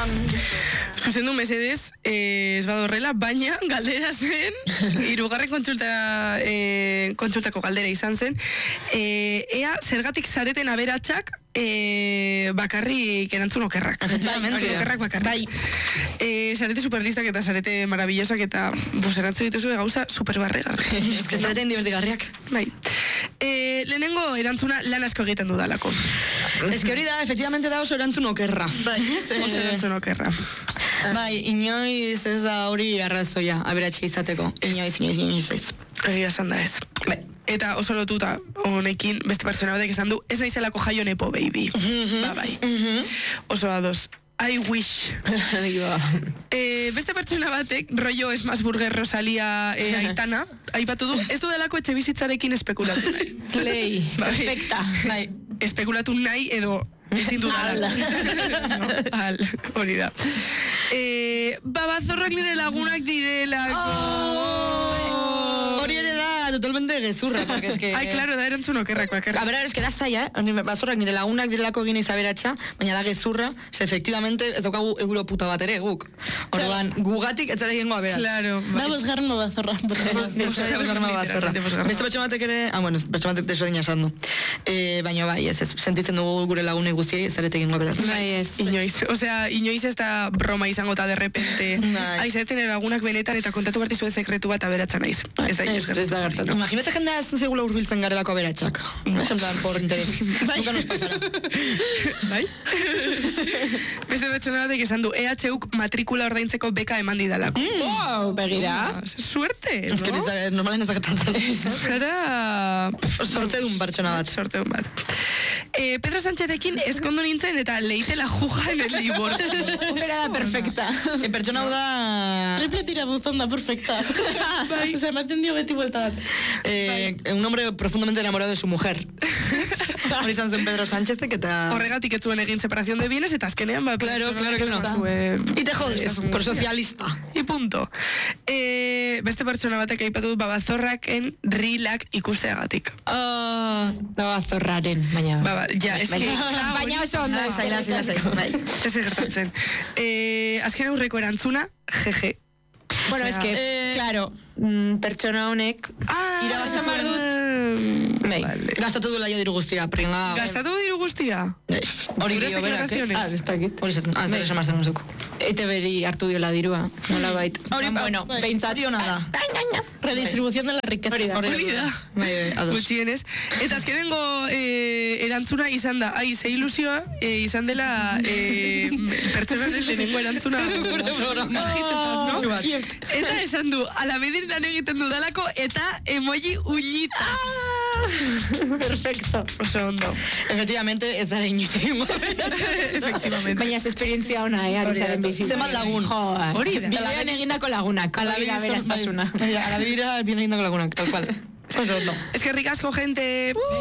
Zuzendu mesedez, ez badorrela, baina galdera zen, hirugarren kontsultako galdera izan zen, ea zergatik zareten aberatsak bakarrik erantzun okerrak. Okerrak bakarrik. Zarete superlistak eta zarete maravillosak eta erantzun dituzu gauza superbarregarri. Ez que zarete indibertigarriak. Bai. Lehenengo erantzuna lan asko egiten dudalako. Ez que hori da, efectivamente da oso erantzun okerra. Oso erantzun okerra. Bai, inoiz ez da hori arrazoia, aberatxe izateko. Inoiz ez. Egia esan da ez. Bai. Eta oso lotuta honekin beste pertsona batek esan du, ez naizelako jaio nepo, baby. Bai. Oso ados. I wish. Beste pertsona batek, rollo Smasburger Rosalia Aitana, aipatu du, ez du delako etxe bizitzarekin espekulatu nahi. Slay, perfecta. Espekulatu nahi edo ezin dudala. Hori da. Babazorrak nire lagunak direlako. Hori ere da totalmente gezurra, porque es que... Ai, claro, da erantzun okerrak. A ver, es que da zaila, bazorrak nire lagunak direlako egin izaberatxa, baina da gezurra, efectivamente ez daukagu euro puta bat ere guk. Orduan, gugatik ez zara egingo aberatx. Claro. Da bosgarren bazorra. Beste pertsona batek ere, pertsona batek desberdina esan du. Baina bai, ez sentitzen dugu gure lagunei guztiei zarete egingo aberatx. Bai, ez. Inoiz ez da broma izango eta de repente. Ai, zareten lagunak benetan eta kontatu berti zuen sekretu bat aberatza naiz. Ez da inoiz gertatu. Imagínate jendea ez segula urbiltzen garelako aberatsak. Es en plan, por interés. Nunca nos pasará. Bai? Beste pertsona batek esan du, EHUk matrikula ordaintzeko beka eman didalako. Wow, begira. Suerte, no? Normalen ez gertatzen. Zara... Sortedun pertsona bat. Sortedun bat. Pedro Sánchezekin eskondu nintzen eta leite la juja en el divorcio. Bera da perfecta. Pertsona hau da... Triple tira buzón da perfecta. O sea, ematen dio beti vuelta bat. Un hombre profundamente enamorado de su mujer. Hori izan zen Pedro Sánchezek eta... Horregatik ez zuen egin separación de bienes eta azkenean ba... Claro que no. Y te jodes, por socialista. Y punto. Beste pertsona batek aipatu dut babazorraken rilak ikusteagatik. Babazorraren, baina... Ja, eski... Baina oso ondo. Lasai. Ez gertatzen. Azken aurreko erantzuna, jeje. Bueno, es que, claro, pertsona honek... Irabaza mardut... Gastatu du laia diru guztia, pringa... Gastatu diru guztia? Hori dio, berak, ez? Ez dakit. Hori zer esan marzen muzuko. ETB-ri hartu diola dirua, nola bait. Bueno, behintzat. Hori da. Redistribución de la riqueza. Hori da. Gutxienez. Eta azkenengo erantzuna izan da, ze ilusioa izan dela pertsonaren lehenengo erantzuna. Eta esan du, alabedin lan egiten dudalako eta emoji ullita. Perfecto. Oso ondo. Efectivamente, ez zara inoiz egingo. Efectivamente. Baina ez esperientzia ona, arizaren bizitza. Zeman lagun. Hori da. Bideoen egindako lagunak. Alabedira bien egindako lagunak, tal cual. Oso ondo. Eskerrik asko, gente.